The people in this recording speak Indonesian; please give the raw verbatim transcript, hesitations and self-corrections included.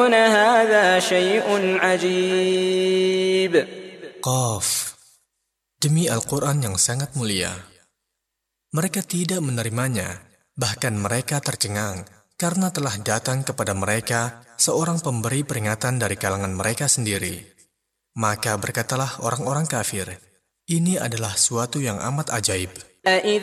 يقولون هذا شيء عجيب. Qaf. Demi Al-Quran yang sangat mulia. Mereka tidak menerimanya, bahkan mereka tercengang karena telah datang kepada mereka seorang pemberi peringatan dari kalangan mereka sendiri. Maka berkatalah orang-orang kafir, ini adalah suatu yang amat ajaib.